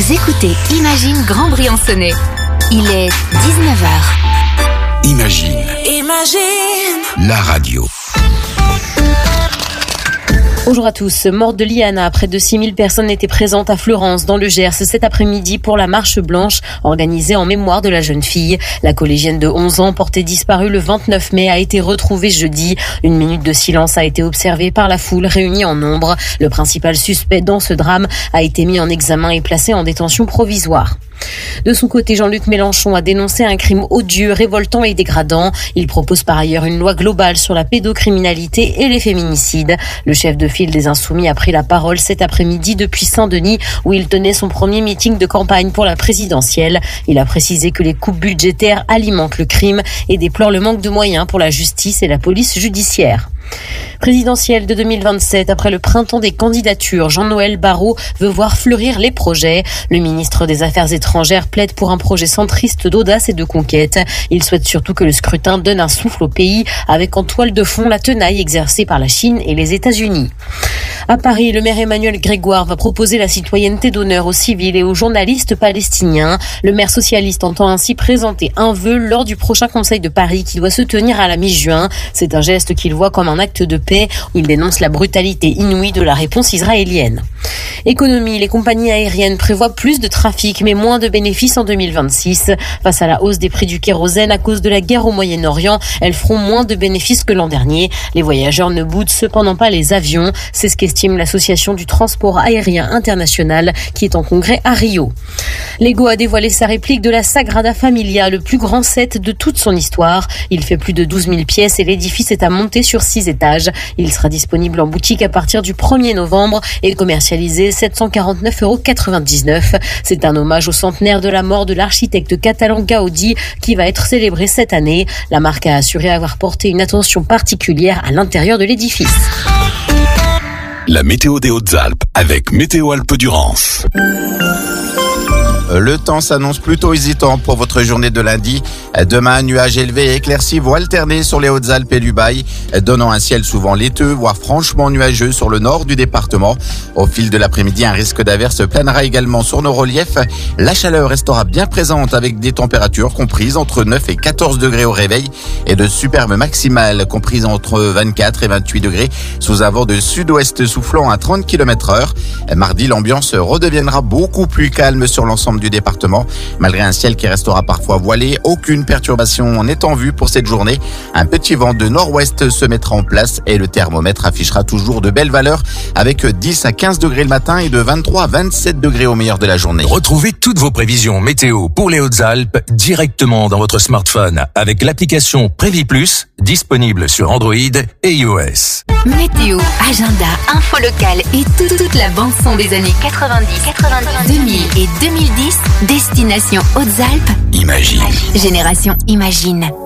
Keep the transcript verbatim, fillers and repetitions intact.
Vous écoutez Imagine Grand Briançonnais. Il est dix-neuf heures. Imagine. Imagine. La radio. Bonjour à tous. Mort de Liana, près de six mille personnes étaient présentes à Fleurance, dans le Gers, cet après-midi pour la marche blanche organisée en mémoire de la jeune fille. La collégienne de onze ans, portée disparue le vingt-neuf mai, a été retrouvée jeudi. Une minute de silence a été observée par la foule réunie en nombre. Le principal suspect dans ce drame a été mis en examen et placé en détention provisoire. De son côté, Jean-Luc Mélenchon a dénoncé un crime odieux, révoltant et dégradant. Il propose par ailleurs une loi globale sur la pédocriminalité et les féminicides. Le chef de file des Insoumis a pris la parole cet après-midi depuis Saint-Denis, où il tenait son premier meeting de campagne pour la présidentielle. Il a précisé que les coupes budgétaires alimentent le crime et déplore le manque de moyens pour la justice et la police judiciaire. Présidentielle de deux mille vingt-sept, après le printemps des candidatures, Jean-Noël Barrot veut voir fleurir les projets. Le ministre des Affaires étrangères plaide pour un projet centriste d'audace et de conquête. Il souhaite surtout que le scrutin donne un souffle au pays, avec en toile de fond la tenaille exercée par la Chine et les États-Unis. À Paris, le maire Emmanuel Grégoire va proposer la citoyenneté d'honneur aux civils et aux journalistes palestiniens. Le maire socialiste entend ainsi présenter un vœu lors du prochain Conseil de Paris qui doit se tenir à la mi-juin. C'est un geste qu'il voit comme un acte de paix. Il dénonce la brutalité inouïe de la réponse israélienne. Économie, les compagnies aériennes prévoient plus de trafic mais moins de bénéfices en deux mille vingt-six. Face à la hausse des prix du kérosène à cause de la guerre au Moyen-Orient, elles feront moins de bénéfices que l'an dernier. Les voyageurs ne boudent cependant pas les avions. C'est ce qu'estime l'association du transport aérien international qui est en congrès à Rio. Lego a dévoilé sa réplique de la Sagrada Familia, le plus grand set de toute son histoire. Il fait plus de douze mille pièces et l'édifice est à monter sur six étages. Il sera disponible en boutique à partir du premier novembre et commercialisé sept cent quarante-neuf euros quatre-vingt-dix-neuf. C'est un hommage au centenaire de la mort de l'architecte catalan Gaudi qui va être célébré cette année. La marque a assuré avoir porté une attention particulière à l'intérieur de l'édifice. La météo des Hautes-Alpes avec Météo Alpes-Durance. Le temps s'annonce plutôt hésitant pour votre journée de lundi. Demain, nuages élevés et éclaircies vont alterner sur les Hautes-Alpes et l'Ubaye, donnant un ciel souvent laiteux, voire franchement nuageux sur le nord du département. Au fil de l'après-midi, un risque d'averse planera également sur nos reliefs. La chaleur restera bien présente avec des températures comprises entre neuf et quatorze degrés au réveil et de superbes maximales comprises entre vingt-quatre et vingt-huit degrés sous un vent de sud-ouest soufflant à trente kilomètres heure. Mardi, l'ambiance redeviendra beaucoup plus calme sur l'ensemble du département. Malgré un ciel qui restera parfois voilé, aucune perturbation n'est en vue pour cette journée. Un petit vent de nord-ouest se mettra en place et le thermomètre affichera toujours de belles valeurs avec dix à quinze degrés le matin et de vingt-trois à vingt-sept degrés au meilleur de la journée. Retrouvez toutes vos prévisions météo pour les Hautes-Alpes directement dans votre smartphone avec l'application Prévis Plus, disponible sur Android et iOS. Météo, agenda, info locale et tout, toute la bande-son des années quatre-vingt-dix, quatre-vingt-dix, deux mille et deux mille dix. Destination Hautes-Alpes. Imagine. Génération Imagine.